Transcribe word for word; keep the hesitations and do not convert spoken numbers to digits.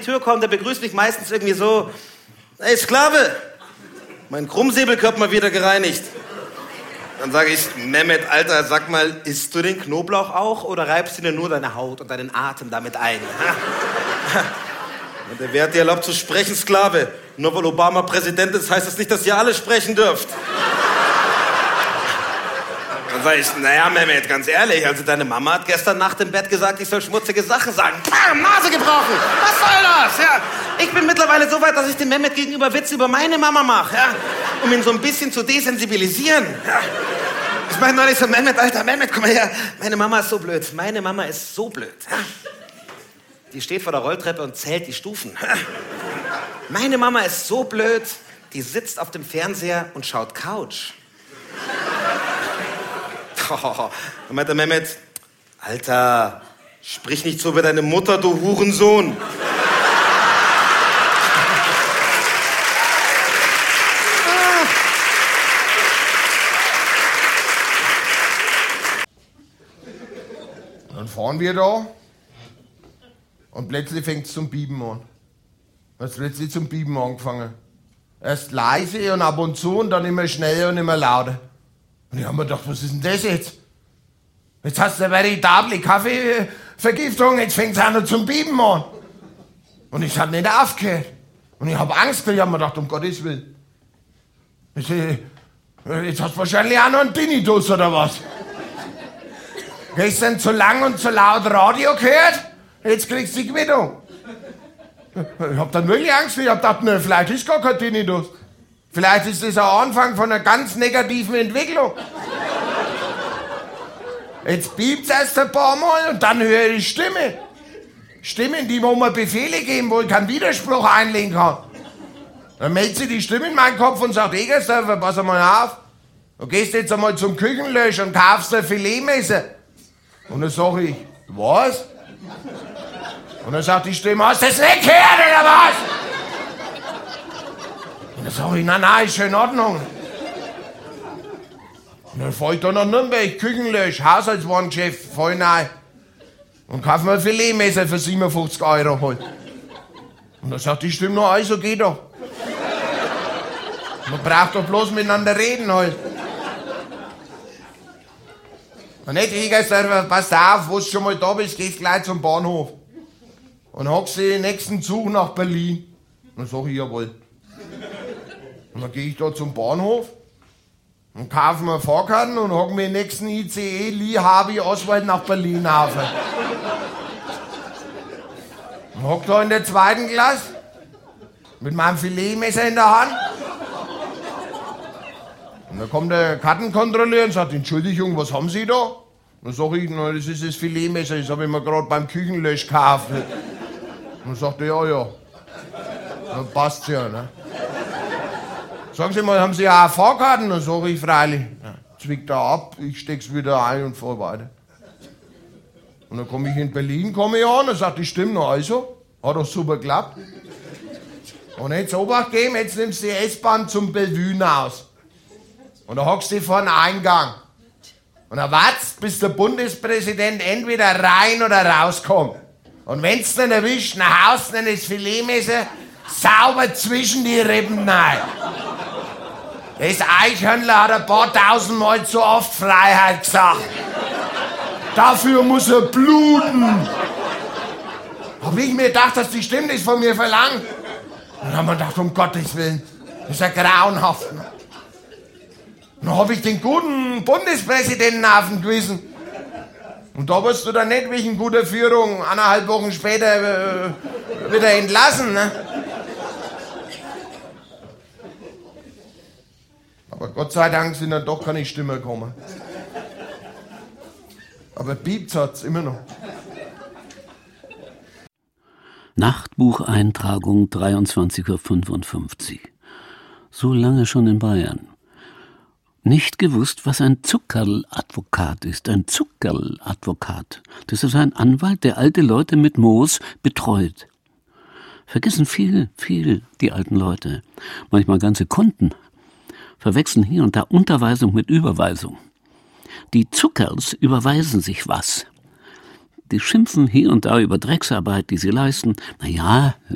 Tür kommt, der begrüßt mich meistens irgendwie so: Ey, Sklave, mein Krummsäbelkörper mal wieder gereinigt. Dann sage ich: Mehmet, Alter, sag mal, isst du den Knoblauch auch oder reibst du dir nur deine Haut und deinen Atem damit ein? Und der Wert dir erlaubt zu sprechen, Sklave. Nur weil Obama Präsident ist, heißt das nicht, dass ihr alle sprechen dürft. Dann sage ich: Naja, Mehmet, ganz ehrlich, also deine Mama hat gestern Nacht im Bett gesagt, ich soll schmutzige Sachen sagen. Bam, Nase gebrochen. Was soll das? Ja, ich bin mittlerweile so weit, dass ich dem Mehmet gegenüber Witze über meine Mama mache, ja, um ihn so ein bisschen zu desensibilisieren. Ja. Ich meine neulich so: Mehmet, Alter, Mehmet, komm mal her. Meine Mama ist so blöd. Meine Mama ist so blöd. Ja. Die steht vor der Rolltreppe und zählt die Stufen. Meine Mama ist so blöd, die sitzt auf dem Fernseher und schaut Couch. Oh, dann meint der Mehmet: Alter, sprich nicht so über deine Mutter, du Hurensohn. Dann fahren wir da und plötzlich fängt es zum Piepen an. Es hat plötzlich zum Piepen angefangen. Erst leise und ab und zu und dann immer schneller und immer lauter. Und ich hab mir gedacht, was ist denn das jetzt? Jetzt hast du eine veritable Kaffeevergiftung, jetzt fängt es auch noch zum Piepen an. Und es hat nicht aufgehört. Und ich habe Angst, ich hab mir gedacht, um Gottes Willen. Jetzt, jetzt hast du wahrscheinlich auch noch einen Tinnitus oder was? Gestern zu lang und zu laut Radio gehört, jetzt kriegst du die Quittung. Ich hab dann wirklich Angst, ich hab gedacht, ne, vielleicht ist gar kein Tinnitus. Vielleicht ist das ein Anfang von einer ganz negativen Entwicklung. Jetzt piept's erst ein paar Mal und dann höre ich Stimme. Stimmen, die wo mir Befehle geben, wo ich keinen Widerspruch einlegen kann. Dann meldet sich die Stimme in meinen Kopf und sagt: Egersdorfer, pass mal auf. Du gehst jetzt einmal zum Küchenlösch und kaufst ein Filetmesser. Und dann sag ich: Was? Und dann sagt die Stimme: Hast du das nicht gehört, oder was? Und dann sag ich: Nein, nein, ist schon in Ordnung. Und dann fahr ich da nach Nürnberg, Küchenlösch, Haushaltswarengeschäft, fahr ich rein. Und kauf mir ein Filetmesser für siebenundfünfzig Euro halt. Und dann sagt die Stimme noch: Also geh doch. Man braucht doch bloß miteinander reden halt. Und nicht, Egersdorfer, pass auf, wo du schon mal da bist, gehst gleich zum Bahnhof. Und hockst den nächsten Zug nach Berlin. Und dann sag ich: Jawohl. Und dann gehe ich da zum Bahnhof und kaufe mir Fahrkarten und hock mir den nächsten I C E Lee Harvey Oswald nach Berlin auf. Und hock da in der zweiten Klasse mit meinem Filetmesser in der Hand. Und dann kommt der Kartenkontrolleur und sagt: Entschuldigung, was haben Sie da? Und dann sag ich: Na, das ist das Filetmesser, das habe ich mir gerade beim Küchenlösch gekauft. Und dann sagt er: Ja, ja. Dann passt's ja, ne? Sagen Sie mal, haben Sie auch Fahrkarten? Dann sag ich: Freilich. Ja, zwickt er ab, ich steck's wieder ein und fahr weiter. Und dann komme ich in Berlin, komme ich an, dann sagt die Stimme noch: Also, hat doch super geklappt. Und jetzt Obacht geben, jetzt nimmst du die S-Bahn zum Bellevue aus. Und da hockst du vor den Eingang. Und dann wartest, bis der Bundespräsident entweder rein oder rauskommt. Und wenn's dann erwischt, dann haust du das Filetmesser sauber zwischen die Rippen rein. Das Eichhörnler hat ein paar tausend Mal zu oft Freiheit gesagt. Dafür muss er bluten. Hab ich mir gedacht, dass die Stimme das von mir verlangt. Und dann haben wir gedacht, um Gottes Willen, das ist ja grauenhaft. Und dann hab ich den guten Bundespräsidenten auf dem Gewissen. Und da wirst du dann nicht wegen guter Führung eineinhalb Wochen später äh, wieder entlassen. Ne? Aber Gott sei Dank sind dann doch keine Stimmen gekommen. Aber piept's hat's immer noch. Nachtbucheintragung dreiundzwanzig Uhr fünfundfünfzig. So lange schon in Bayern. Nicht gewusst, was ein Zuckerl-Advokat ist. Ein Zuckerl-Advokat. Das ist ein Anwalt, der alte Leute mit Moos betreut. Vergessen viel, viel die alten Leute. Manchmal ganze Kunden. Verwechseln hier und da Unterweisung mit Überweisung. Die Zuckerls überweisen sich was. Die schimpfen hier und da über Drecksarbeit, die sie leisten. Na ja,